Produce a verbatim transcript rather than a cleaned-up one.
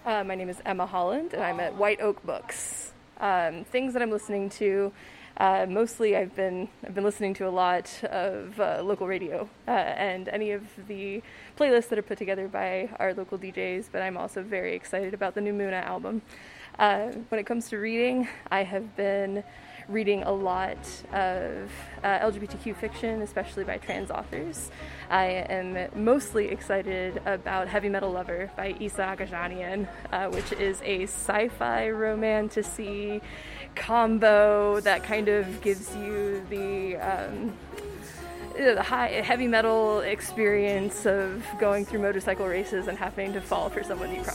Uh, my name is Emma Holland, and I'm at White Oak Books. Um, things that I'm listening to, uh, mostly I've been I've been listening to a lot of uh, local radio uh, and any of the playlists that are put together by our local D Js. But I'm also very excited about the new Muna album. Uh, when it comes to reading, I have been reading a lot of uh, L G B T Q fiction, especially by trans authors. I am mostly excited about Heavy Metal Lover by Isa Agajanian, uh, which is a sci-fi romantasy combo that kind of gives you the um, the high heavy metal experience of going through motorcycle races and having to fall for someone you probably